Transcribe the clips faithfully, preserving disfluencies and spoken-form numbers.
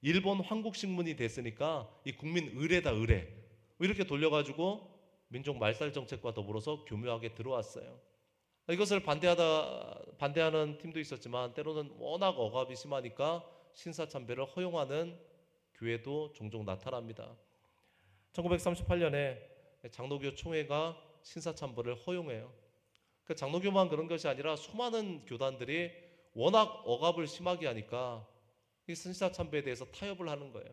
일본 황국신문이 됐으니까 이 국민 의례다 의례 이렇게 돌려가지고 민족 말살 정책과 더불어서 교묘하게 들어왔어요. 이것을 반대하다 반대하는 팀도 있었지만 때로는 워낙 억압이 심하니까 신사참배를 허용하는 교회도 종종 나타납니다. 천구백삼십팔 년에 장로교 총회가 신사참배를 허용해요. 그 장로교만 그런 것이 아니라 수많은 교단들이 워낙 억압을 심하게 하니까 이 신사참배에 대해서 타협을 하는 거예요.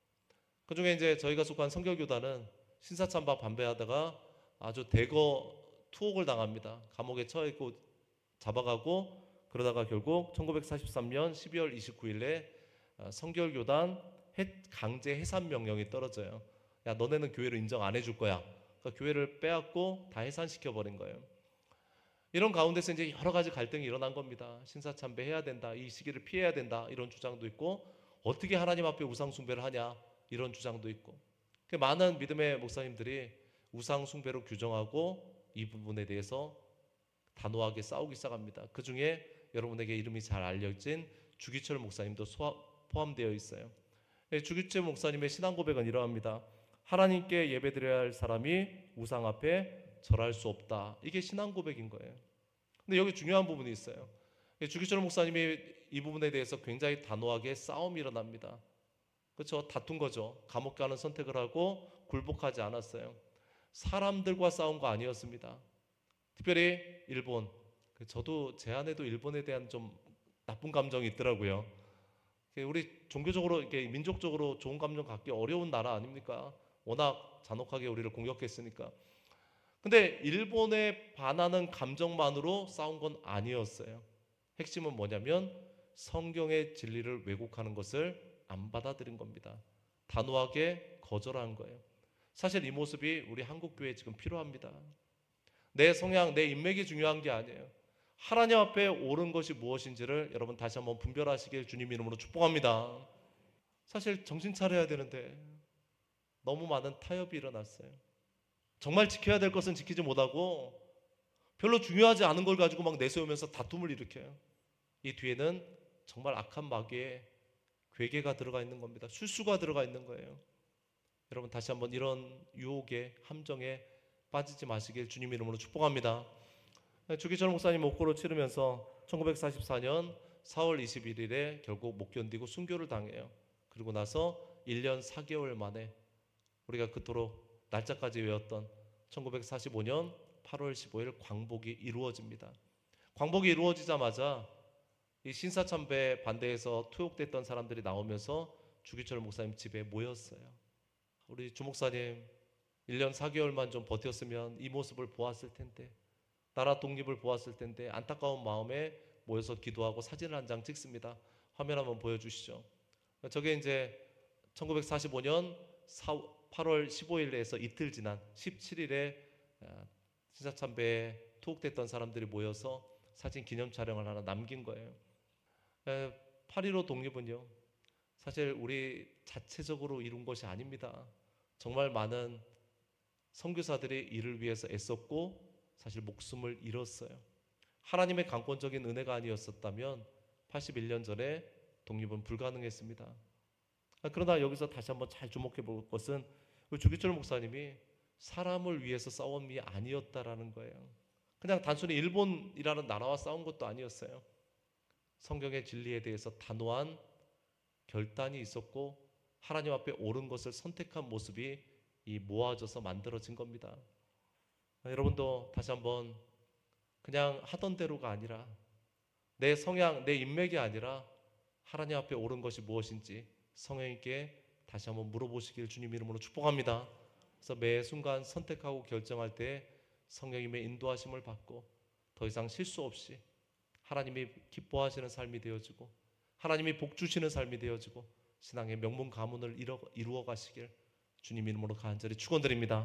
그 중에 이제 저희가 속한 성결교단은 신사참배 반대하다가 아주 대거 투옥을 당합니다. 감옥에 처해있고 잡아가고 그러다가 결국 천구백사십삼 년 십이월 이십구일에 성결교단 강제 해산 명령이 떨어져요. 야, 너네는 교회를 인정 안 해줄 거야. 그러니까 교회를 빼앗고 다 해산시켜 버린 거예요. 이런 가운데서 이제 여러 가지 갈등이 일어난 겁니다. 신사참배 해야 된다, 이 시기를 피해야 된다 이런 주장도 있고, 어떻게 하나님 앞에 우상 숭배를 하냐 이런 주장도 있고, 많은 믿음의 목사님들이 우상 숭배로 규정하고 이 부분에 대해서 단호하게 싸우기 시작합니다. 그 중에 여러분에게 이름이 잘 알려진 주기철 목사님도 포함되어 있어요. 주기철 목사님의 신앙 고백은 이러합니다. 하나님께 예배드려야 할 사람이 우상 앞에 절할 수 없다. 이게 신앙 고백인 거예요. 근데 여기 중요한 부분이 있어요. 주기철 목사님이 이 부분에 대해서 굉장히 단호하게 싸움이 일어납니다. 그렇죠? 다툰 거죠. 감옥 가는 선택을 하고 굴복하지 않았어요. 사람들과 싸운 거 아니었습니다. 특별히 일본, 저도 제 안에도 일본에 대한 좀 나쁜 감정이 있더라고요. 우리 종교적으로, 이렇게 민족적으로 좋은 감정 갖기 어려운 나라 아닙니까? 워낙 잔혹하게 우리를 공격했으니까. 근데 일본에 반하는 감정만으로 싸운 건 아니었어요. 핵심은 뭐냐면 성경의 진리를 왜곡하는 것을 안 받아들인 겁니다. 단호하게 거절한 거예요. 사실 이 모습이 우리 한국교회에 지금 필요합니다. 내 성향, 내 인맥이 중요한 게 아니에요. 하나님 앞에 옳은 것이 무엇인지를 여러분 다시 한번 분별하시길 주님 이름으로 축복합니다. 사실 정신 차려야 되는데 너무 많은 타협이 일어났어요. 정말 지켜야 될 것은 지키지 못하고 별로 중요하지 않은 걸 가지고 막 내세우면서 다툼을 일으켜요. 이 뒤에는 정말 악한 마귀의 괴계가 들어가 있는 겁니다. 술수가 들어가 있는 거예요. 여러분 다시 한번 이런 유혹에, 함정에 빠지지 마시길 주님 이름으로 축복합니다. 주기철 목사님 목고를 치르면서 천구백사십사 년 사월 이십일일에 결국 못 견디고 순교를 당해요. 그리고 나서 일 년 사 개월 만에 우리가 그토록 날짜까지 외웠던 천구백사십오 년 팔월 십오일 광복이 이루어집니다. 광복이 이루어지자마자 이 신사참배 반대해서 투옥됐던 사람들이 나오면서 주기철 목사님 집에 모였어요. 우리 주 목사님 일 년 사 개월만 좀 버텼으면 이 모습을 보았을 텐데, 나라 독립을 보았을 텐데, 안타까운 마음에 모여서 기도하고 사진을 한 장 찍습니다. 화면 한번 보여주시죠. 저게 이제 천구백사십오 년 팔월 십오일에서 이틀 지난 십칠일에 신사참배에 투옥됐던 사람들이 모여서 사진 기념 촬영을 하나 남긴 거예요. 팔 일오 독립은요, 사실 우리 자체적으로 이룬 것이 아닙니다. 정말 많은 선교사들이 이를 위해서 애썼고 사실 목숨을 잃었어요. 하나님의 강권적인 은혜가 아니었었다면 팔십일 년 전에 독립은 불가능했습니다. 그러나 여기서 다시 한번 잘 주목해 볼 것은 주기철 목사님이 사람을 위해서 싸움이 아니었다라는 거예요. 그냥 단순히 일본이라는 나라와 싸운 것도 아니었어요. 성경의 진리에 대해서 단호한 결단이 있었고 하나님 앞에 옳은 것을 선택한 모습이 이 모아져서 만들어진 겁니다. 여러분도 다시 한번 그냥 하던 대로가 아니라, 내 성향, 내 인맥이 아니라 하나님 앞에 옳은 것이 무엇인지 성령님께 다시 한번 물어보시길 주님 이름으로 축복합니다. 그래서 매 순간 선택하고 결정할 때 성령님의 인도하심을 받고 더 이상 실수 없이 하나님이 기뻐하시는 삶이 되어지고 하나님이 복 주시는 삶이 되어지고 신앙의 명문 가문을 이루어 가시길 주님 이름으로 간절히 축원드립니다.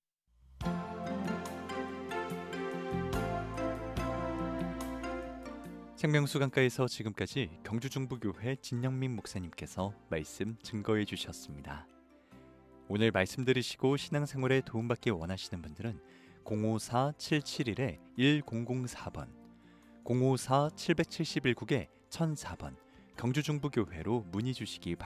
생명수강가에서 지금까지 경주중부교회 진영민 목사님께서 말씀 증거해 주셨습니다. 오늘 말씀 들으시고 신앙생활에 도움받기 원하시는 분들은 공오사 칠칠일 일공공사 번, 공오사 칠칠일 국에 천사 번 경주중부교회로 문의 주시기 바랍니다.